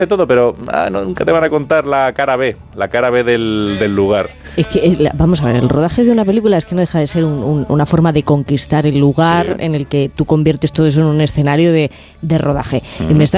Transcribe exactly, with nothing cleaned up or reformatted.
de todo, pero ah, no, nunca te van a contar la cara B, la cara B del, del lugar. Es que, vamos a ver, el rodaje de una película es que no deja de ser un, un, una forma de conquistar el lugar sí. en el que tú conviertes todo eso en un escenario de, de rodaje. Mm. Y me está